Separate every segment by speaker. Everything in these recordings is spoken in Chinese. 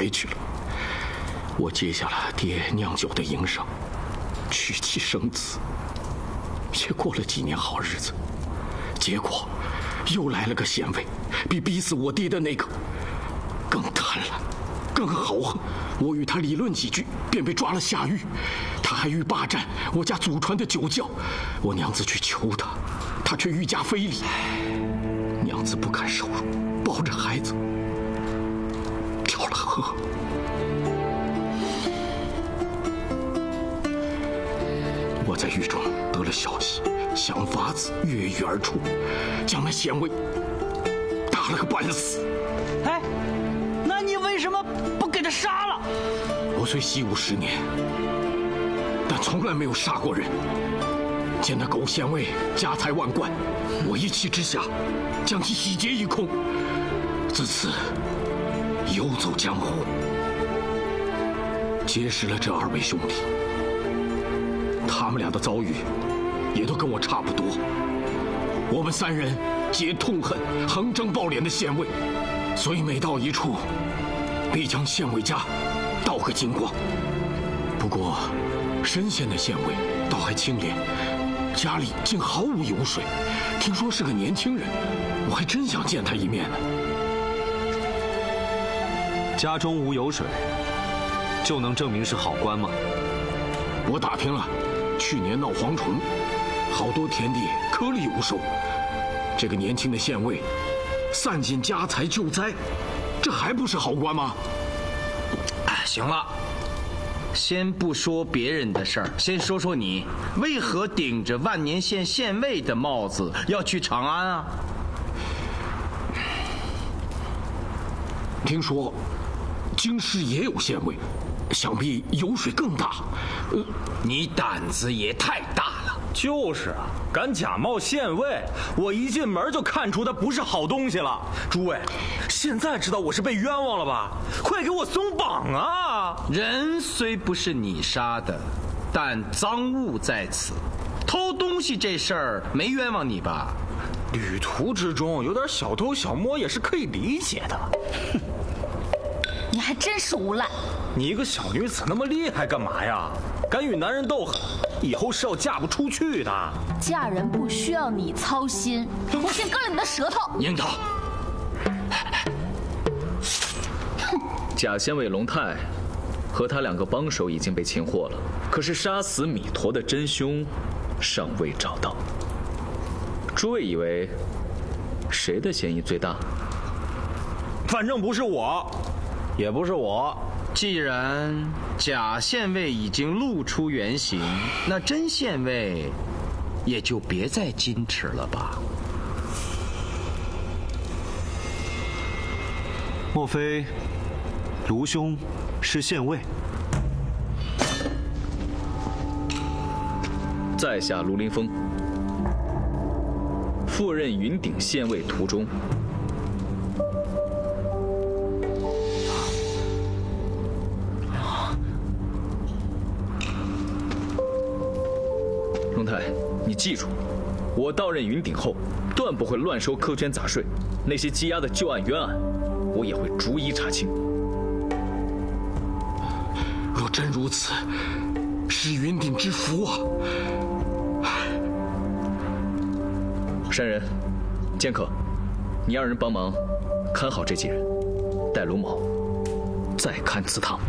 Speaker 1: 台去了。我接下了爹酿酒的营生，娶妻生子，也过了几年好日子。结果又来了个县尉，比逼死我爹的那个更贪婪，更豪横。我与他理论几句，便被抓了下狱。他还欲霸占我家祖传的酒窖，我娘子去求他，他却愈加非礼。娘子不堪受辱，抱着孩子跳了河。我在狱中得了消息，想法子跃狱而出，将那县尉打了个半死。
Speaker 2: 哎，那你为什么不给他杀了？
Speaker 1: 我虽习武10年，但从来没有杀过人。见那狗县尉家财万贯，我一气之下将其洗劫一空。自此游走江湖，结识了这2位兄弟。他们俩的遭遇也都跟我差不多。我们3人皆痛恨横征暴敛的县尉，所以每到一处必将县尉家盗个精光。不过深县的县尉倒还清廉，家里竟毫无油水，听说是个年轻人，我还真想见他一面呢。
Speaker 3: 家中无油水，就能证明是好官吗？
Speaker 1: 我打听了，去年闹蝗虫，好多田地颗粒无收。这个年轻的县尉散尽家财救灾，这还不是好官吗？
Speaker 4: 哎，行了，先不说别人的事儿，先说说你为何顶着万年县县尉的帽子要去长安啊？
Speaker 1: 听说京师也有县尉，想必油水更大。
Speaker 4: 你胆子也太大了。
Speaker 3: 就是啊，敢假冒县尉，我一进门就看出他不是好东西了。诸位，现在知道我是被冤枉了吧？快给我松绑啊！
Speaker 4: 人虽不是你杀的，但赃物在此，偷东西这事儿没冤枉你吧？
Speaker 3: 旅途之中有点小偷小摸也是可以理解的。
Speaker 5: 你还真是无赖！
Speaker 3: 你一个小女子那么厉害干嘛呀？敢与男人斗狠，以后是要嫁不出去的。
Speaker 5: 嫁人不需要你操心，我先割了你的舌头！
Speaker 4: 樱桃，
Speaker 6: 假县尉龙泰和他2个帮手已经被擒获了，可是杀死弥陀的真凶尚未找到。诸位以为谁的嫌疑最大？
Speaker 3: 反正不是我，也不是我。
Speaker 4: 既然假县尉已经露出原形，那真县尉也就别再矜持了吧。
Speaker 3: 莫非卢兄是县尉？
Speaker 6: 在下卢林峰，赴任云顶县尉途中，龙泰，你记住，我到任云顶后，断不会乱收苛捐杂税，那些积压的旧案冤案，我也会逐一查清。
Speaker 1: 若真如此，是云顶之福啊！
Speaker 6: 山人，剑客，你2人帮忙看好这几人，待卢某再看祠堂。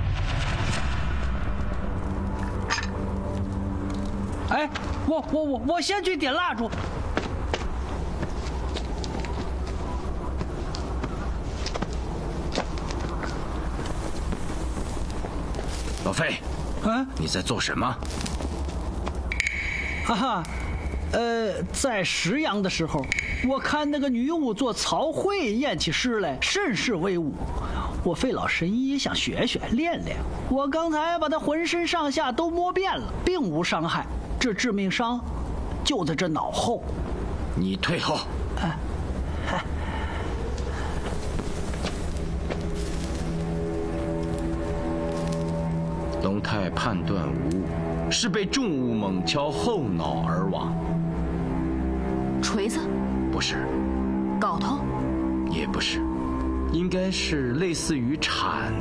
Speaker 2: 哎，我先去点蜡烛。
Speaker 4: 老费，你在做什么？
Speaker 2: 哈哈，在石阳的时候，我看那个女巫做曹慧念起诗来，甚是威武。我费老神医也想学学练练。我刚才把她浑身上下都摸遍了，并无伤害。这致命伤就在这脑后。
Speaker 4: 你退后。龙泰判断无误，是被重物猛敲后脑而亡。
Speaker 5: 锤子？
Speaker 4: 不是。
Speaker 5: 镐头？
Speaker 4: 也不是，应该是类似于铲